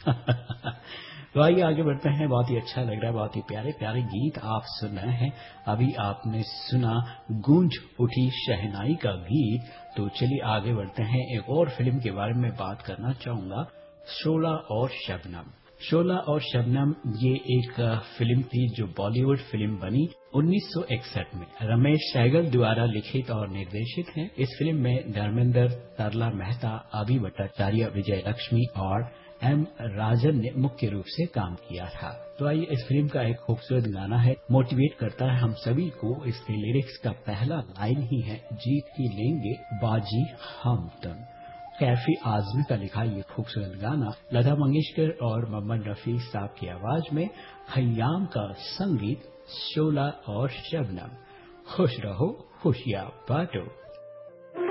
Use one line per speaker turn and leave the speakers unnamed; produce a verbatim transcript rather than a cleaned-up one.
तो आइए आगे बढ़ते हैं। बहुत ही अच्छा लग रहा है, बहुत ही प्यारे प्यारे गीत आप सुन रहे हैं। अभी आपने सुना गूंज उठी शहनाई का गीत। तो चलिए आगे बढ़ते हैं। एक और फिल्म के बारे में बात करना चाहूंगा, शोला और शबनम। शोला और शबनम ये एक फिल्म थी जो बॉलीवुड फिल्म बनी उन्नीस सौ इकसठ में। रमेश सहगल द्वारा लिखित और निर्देशित है। इस फिल्म में धर्मेंद्र, तरला मेहता, अभि भट्टाचार्य, विजय लक्ष्मी और एम राजन ने मुख्य रूप से काम किया था। तो आइए, इस फिल्म का एक खूबसूरत गाना है, मोटिवेट करता है हम सभी को। इसके लिरिक्स का पहला लाइन ही है, जीत ही लेंगे बाजी हम तुम। कैफी आजमी का लिखा ये खूबसूरत गाना लता मंगेशकर और मोहम्मद रफी साहब की आवाज में, खयाम का संगीत, शोला और शबनम। खुश रहो खुशियां बांटो।